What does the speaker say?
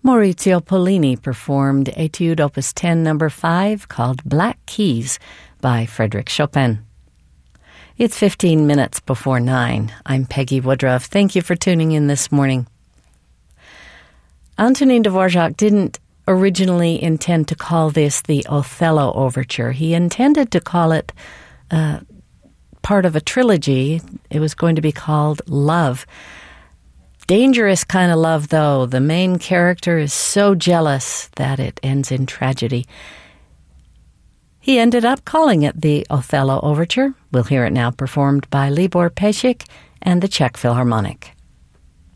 Maurizio Pollini performed Etude Opus 10 No. 5 called Black Keys by Frédéric Chopin. It's 15 minutes before 9. I'm Peggy Woodruff. Thank you for tuning in this morning. Antonin Dvorak didn't originally intend to call this the Othello Overture. He intended to call it part of a trilogy. It was going to be called Love. Dangerous kind of love, though. The main character is so jealous that it ends in tragedy. He ended up calling it the Othello Overture. We'll hear it now performed by Libor Pesik and the Czech Philharmonic.